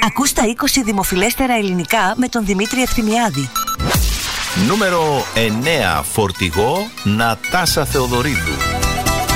Ακούς τα 20 δημοφιλέστερα ελληνικά με τον Δημήτρη Ευθυμιάδη. Νούμερο 9. Φορτηγό Νατάσα Θεοδωρίδου.